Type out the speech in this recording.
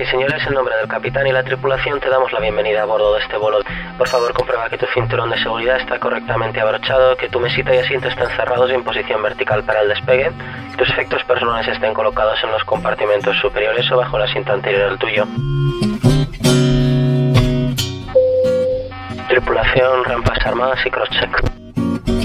y señores, en nombre del capitán y la tripulación te damos la bienvenida a bordo de este vuelo. Por favor, comprueba que tu cinturón de seguridad está correctamente abrochado, que tu mesita y asiento están cerrados y en posición vertical para el despegue, que tus efectos personales estén colocados en los compartimentos superiores o bajo el asiento anterior al tuyo. Tripulación, rampas armadas y cross-check.